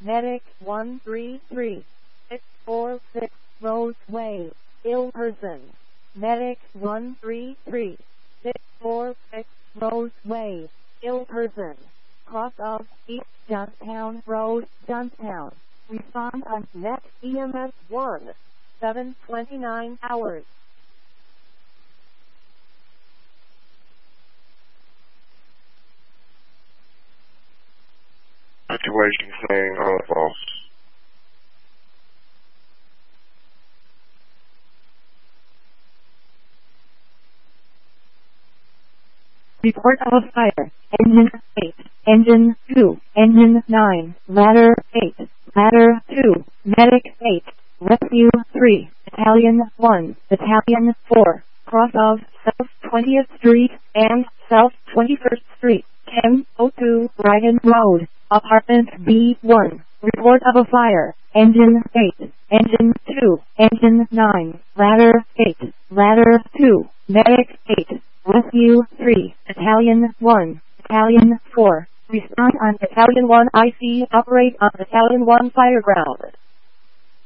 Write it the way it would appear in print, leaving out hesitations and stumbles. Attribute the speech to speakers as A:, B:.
A: Medic 133646 Roseway, ill person. Medic 133646 Roseway, ill person. Cross of East Johnstown Road, Johnstown. Respond on Net EMS 1, 7:29 hours.
B: Situation saying all false.
A: Report of fire. Engine 8, Engine 2, Engine 9, Ladder 8, Ladder 2, Medic 8, Rescue 3, Battalion 1, Battalion 4, cross of South 20th Street and South 21st Street, 1002 Brighton Road, Apartment B1. Report of a fire. Engine 8, Engine 2, Engine 9, Ladder 8, Ladder 2, Medic 8, Rescue 3, Battalion 1, Battalion 4. Respond on Battalion 1 IC. Operate on Battalion 1 Fireground.